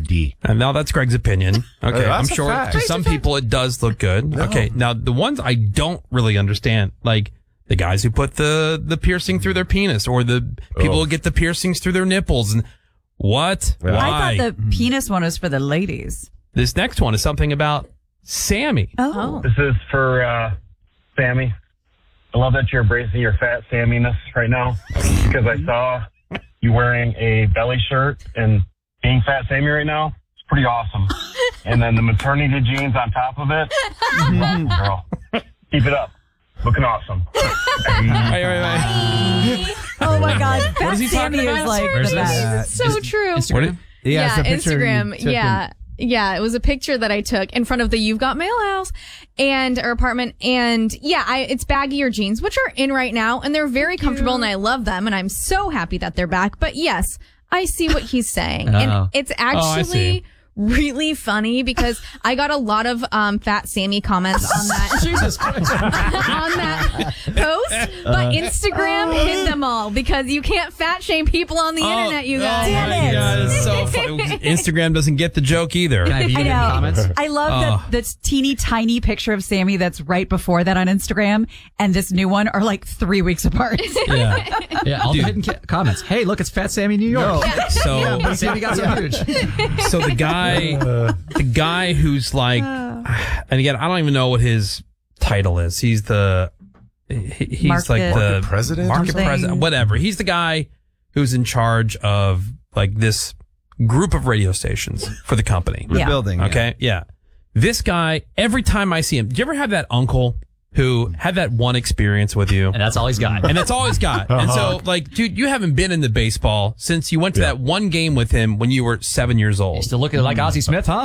D. And now that's Greg's opinion. Okay, I'm That's a sure fact. to some people it does look good. No. Okay, now the ones I don't really understand, like the guys who put the piercing through their penis, or the people who get the piercings through their nipples, and what? Yeah. Why? I thought the penis one was for the ladies. This next one is something about Sammy. Oh. This is for Sammy. I love that you're embracing your fat Samminess right now, because I saw you wearing a belly shirt and being fat Sammy right now. It's pretty awesome. And then the maternity jeans on top of it. Awesome, girl. Keep it up. Looking awesome. Wait. Oh my God. Fat is he Sammy talking is about? like Where's the this? best. It's so true. Instagram? Yeah, it's a picture Instagram. you took Yeah. Yeah, it was a picture that I took in front of the You've Got Mail house or apartment. And yeah, it's baggier jeans, which are in right now, and they're very comfortable and I love them. And I'm so happy that they're back. But yes, I see what he's saying. And it's I see. actually really funny because I got a lot of Fat Sammy comments on that Jesus Christ. on that post, but Instagram hid them all because you can't fat shame people on the internet, you guys. Damn my it. God, it's so funny. Instagram doesn't get the joke either. Can I view I it in the know. comments? I love that teeny tiny picture of Sammy that's right before that on Instagram, and this new one are like 3 weeks apart. Yeah. Yeah, all the hidden comments. Hey, look, it's Fat Sammy, New York. So But Sammy got so huge. So the guy who's like, and again, I don't even know what his title is. He's like the president? market Something. president, whatever. He's the guy who's in charge of like this group of radio stations for the company. The Yeah. building. Okay. Yeah. This guy, every time I see him, do you ever have that uncle who had that one experience with you? And that's all he's got. And that's all he's got. And so, like, dude, you haven't been in the baseball since you went to that one game with him when you were 7 years old. Still looking like Ozzie Smith, huh?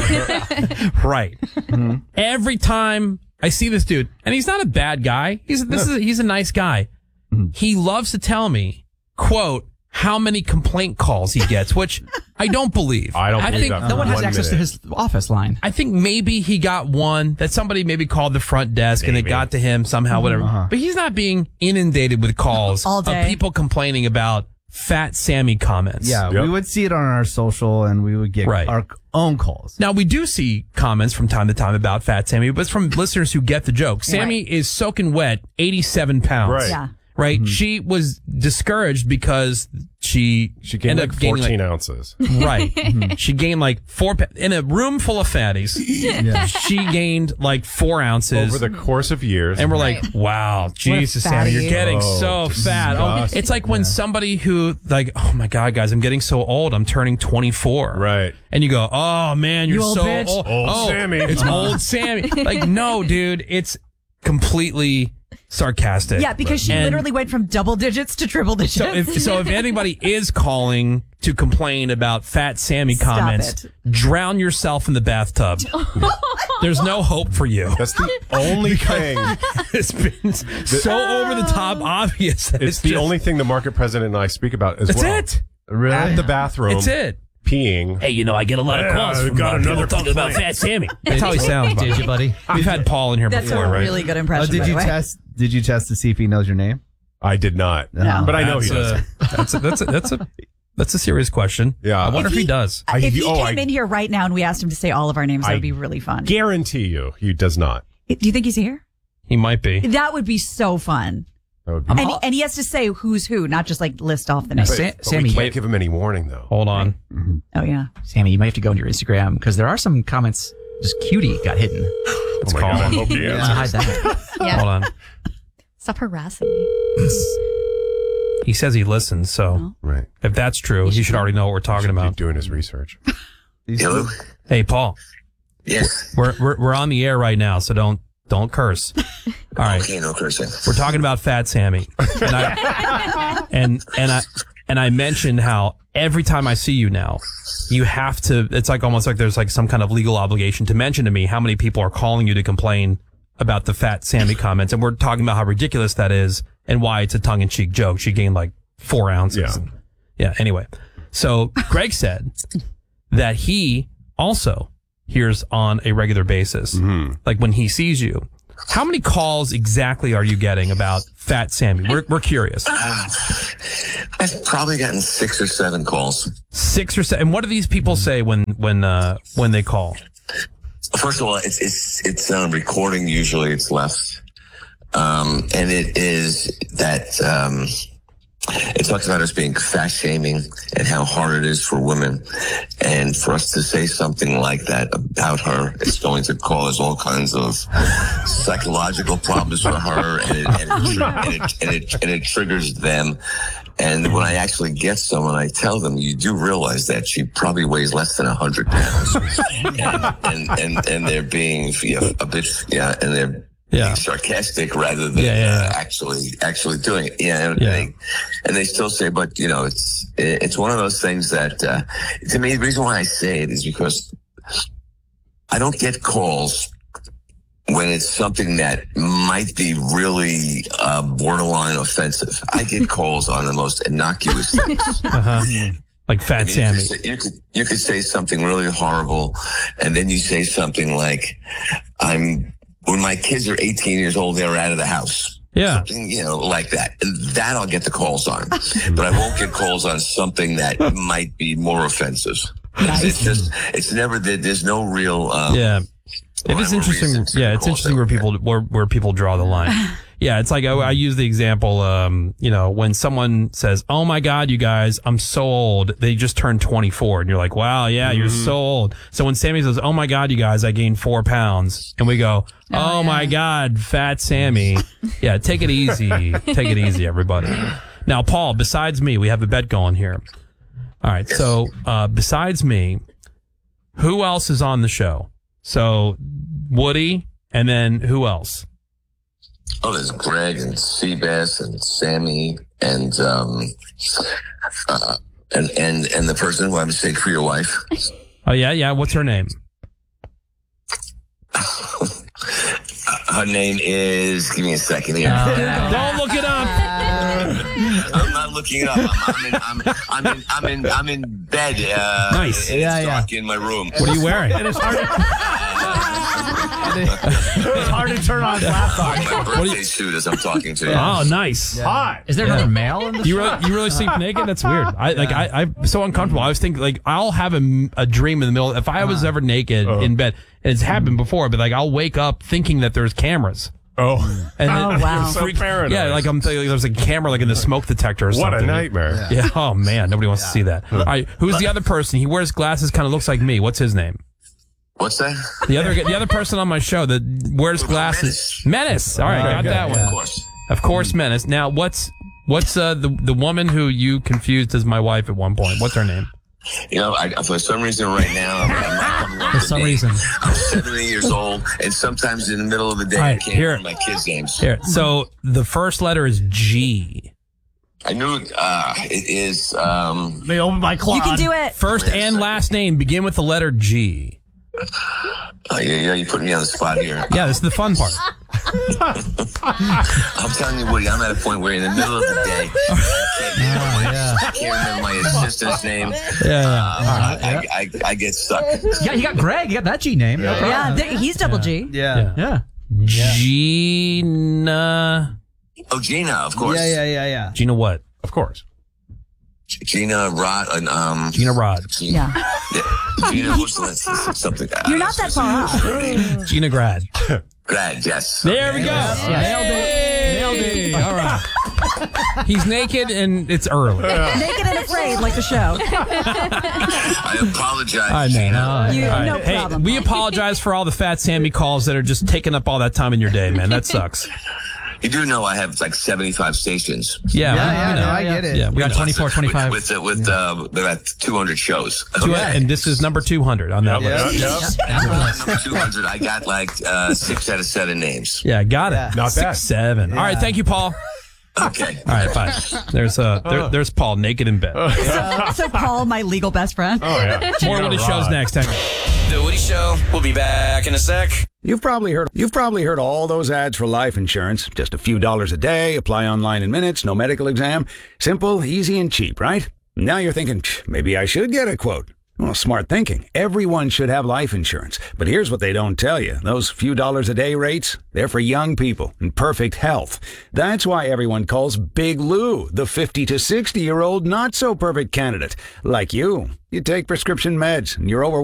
Right. Every time I see this dude, and he's not a bad guy. He's a nice guy. He loves to tell me, quote, how many complaint calls he gets, which I don't believe. I don't believe think that. No one has 1 access to minute. his office line. I think maybe he got one that somebody maybe called the front desk and it Maybe. got to him somehow, whatever. But he's not being inundated with calls All of day. people complaining about Fat Sammy comments. Yeah, Yep. we would see it on our social, and we would get Right. our own calls. Now, we do see comments from time to time about Fat Sammy, but it's from listeners who get the joke. Sammy is soaking wet, 87 pounds. Right. Yeah. Right? She was discouraged because she gained ended like up gaining 14 ounces. Right. She gained like 4 in a room full of fatties. She gained like 4 ounces. Over the course of years. And we're like, wow, Jesus, Sammy, you're fatty. getting so fat. Oh, disgusting. it's like when somebody who like, oh my God, guys, I'm getting so old. I'm turning 24. Right. And you go, oh man, you're You old so bitch. old. Old Oh, Sammy. It's old Sammy. Like, no, dude, it's completely sarcastic. Yeah, because she And literally went from double digits to triple digits. so if anybody is calling to complain about Fat Sammy Stop comments, it. drown yourself in the bathtub. There's no hope for you. That's the only thing. It's been so over the top obvious. That It's the just- only thing the market president and I speak about as That's well. it. Really? At the bathroom. It's it. Peeing. Hey, I get a lot of calls from people talking about Fat Sammy. That's how he sounds. Did you, buddy? We've had Paul in here That's before, a right? really good impression. Did by you the way. test? Did you test to see if he knows your name? I did not. No. But I know he does. That's a serious question. Yeah. I wonder if he does. If he came in here right now and we asked him to say all of our names, that I would be really fun. Guarantee you he does not. Do you think he's here? He might be. That would be so fun. That would be. And he has to say who's who, not just like list off the names. But Sammy, we can't give him any warning though. Hold on. Oh, yeah. Sammy, you might have to go on your Instagram because there are some comments. Just cutie got hidden. Let's Oh my call God, I him. hope he Let's answers. hide that. Yeah. Hold on. Stop harassing me. He says he listens, so Right. if that's true, he should already know what we're talking Keep about. doing his research. Hello? Hey, Paul. Yes. We're on the air right now, so don't curse. All right. Okay, no cursing. We're talking about Fat Sammy. And I mentioned how every time I see you now, you have to, it's like almost like there's like some kind of legal obligation to mention to me how many people are calling you to complain about the Fat Sammy comments. And we're talking about how ridiculous that is and why it's a tongue-in-cheek joke. She gained like 4 ounces. Yeah. Anyway. So Greg said that he also hears on a regular basis, like when he sees you. How many calls exactly are you getting about Fat Sammy? We're curious. I've probably gotten 6 or 7 calls. 6 or 7. And what do these people say when they call? First of all, it's on recording. Usually it's left. And it is that, it talks about us being fat shaming and how hard it is for women. And for us to say something like that about her, it's going to cause all kinds of psychological problems for her, and it triggers them. And when I actually get someone, I tell them, you do realize that she probably weighs less than 100 pounds. and they're being a bit, and they're being sarcastic rather than actually doing it. And they still say, but it's one of those things that, to me, the reason why I say it is because I don't get calls when it's something that might be really borderline offensive. I get calls on the most innocuous things. Like Fat Sammy. You could say something really horrible, and then you say something like, when my kids are 18 years old, they're out of the house. Yeah. Something, like that. And that I'll get the calls on. But I won't get calls on something that might be more offensive. It's never, there's no real, It is interesting. It's interesting where people draw the line. Yeah, it's like I use the example, when someone says, "Oh my God, you guys, I'm so old." They just turned 24, and you're like, "Wow, yeah, you're so old." So when Sammy says, "Oh my God, you guys, I gained 4 pounds," and we go, "Oh my God, Fat Sammy." Yeah, take it easy. Take it easy, everybody. Now, Paul, besides me, we have a bet going here. All right, so besides me, who else is on the show? So Woody, and then who else? Oh, there's Greg and Seabass and Sammy and the person who I mistake for your wife. Oh yeah. What's her name? Her name is. Give me a second here. Don't look it up. I'm not looking it up. I'm in bed. Nice. It's dark in my room. What are you wearing? It's hard to turn on his laptop. My birthday suit as I'm talking to you. Oh, nice. Hot. Is there another male in the You really sleep naked? That's weird. I'm so uncomfortable. I was thinking I'll have a dream in the middle. If I was ever naked in bed, and it's happened before, but I'll wake up thinking that there's cameras. Oh. And wow. So paranoid. Yeah, I'm thinking there's a camera in the smoke detector or something. What a nightmare. Yeah. Oh man, nobody wants to see that. All right, who's the other person? He wears glasses, kind of looks like me. What's his name? What's that? The other person on my show that wears glasses. Menace. All right, got that one. Of course. Of course, Menace. Now, what's the woman who you confused as my wife at one point? What's her name? For some reason right now, I'm not coming up For with some names. reason. I'm 70 years old, and sometimes in the middle of the day, I can't remember my kids' names. Here. So the first letter is G. I knew it is. They opened my closet. You can do it. First and last name begin with the letter G. You're putting me on the spot here. Yeah, this is the fun part. I'm telling you, Woody, I'm at a point where in the middle of the day, I can't remember my assistant's name. I get stuck. Yeah, you got Greg. You got that G name. No problem. He's double G. Yeah. Gina. Oh, Gina, of course. Yeah. Gina what? Of course. Gina Rod. Gina Rod. Yeah. Gina, what's something? You're not that far off. Gina Grad. Grad, yes. There we go. Nailed it. All right. He's naked and it's early. Naked and afraid, like the show. I apologize. I know. No All right. Hey, problem. we apologize for all the Fat Sammy calls that are just taking up all that time in your day, man. That sucks. You do know I have 75 stations. Yeah, I get it. Yeah, we got 24, 25. With about 200 shows. and this is number 200 on that list. Number 200, I got 6 out of 7 names. Yeah, got it. Not 6, bad. 7. All right, thank you, Paul. Okay. All right, fine. There's Paul naked in bed. So Paul, my legal best friend. Oh, yeah. More Woody shows next. Hang on. The Woody Show. We'll be back in a sec. You've probably heard all those ads for life insurance. Just a few dollars a day, apply online in minutes, no medical exam. Simple, easy, and cheap, right? Now you're thinking, maybe I should get a quote. Well, smart thinking. Everyone should have life insurance. But here's what they don't tell you. Those few dollars a day rates, they're for young people in perfect health. That's why everyone calls Big Lou the 50 to 60-year-old not so perfect candidate. Like you. You take prescription meds and you're over